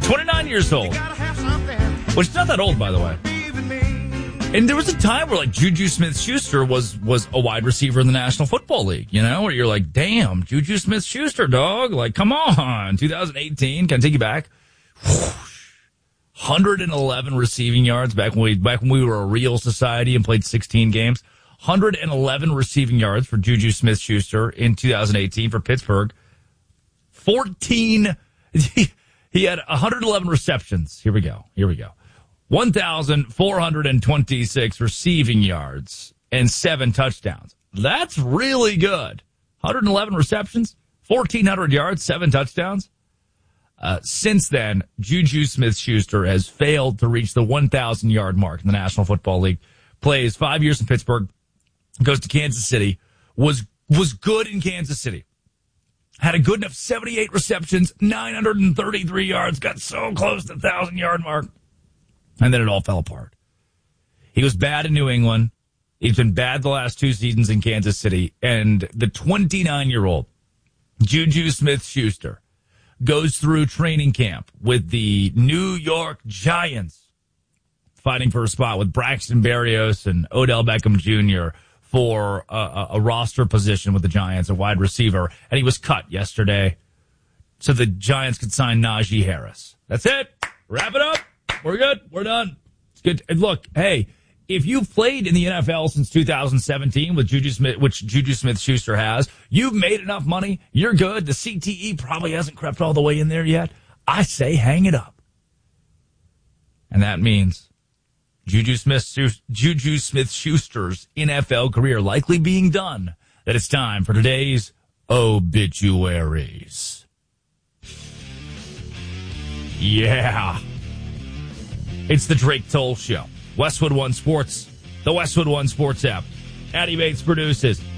29 years old. Which is not that old, by the way. And there was a time where, like, Juju Smith-Schuster was a wide receiver in the National Football League, you know, where you're like, damn, Juju Smith-Schuster, dog. Like, come on. 2018, can I take you back? 111 receiving yards back when we were a real society and played 16 games. 111 receiving yards for Juju Smith-Schuster in 2018 for Pittsburgh. He had 111 receptions. Here we go. 1,426 receiving yards and 7 touchdowns. That's really good. 111 receptions, 1,400 yards, 7 touchdowns. Since then, Juju Smith-Schuster has failed to reach the 1,000-yard mark in the National Football League. Plays 5 years in Pittsburgh, goes to Kansas City, was good in Kansas City. Had a good enough 78 receptions, 933 yards, got so close to the 1,000-yard mark. And then it all fell apart. He was bad in New England. He's been bad the last 2 seasons in Kansas City. And the 29-year-old Juju Smith-Schuster goes through training camp with the New York Giants, fighting for a spot with Braxton Berrios and Odell Beckham Jr. for a roster position with the Giants, a wide receiver. And he was cut yesterday so the Giants could sign Najee Harris. That's it. Wrap it up. We're good. We're done. It's good. And look, hey, if you've played in the NFL since 2017 with Juju Smith, which Juju Smith-Schuster has, you've made enough money. You're good. The CTE probably hasn't crept all the way in there yet. I say hang it up. And that means Juju Smith-Schuster's NFL career likely being done. That it's time for today's obituaries. Yeah. It's the Drake Toll Show. Westwood One Sports, the Westwood One Sports app. Addy Bates produces.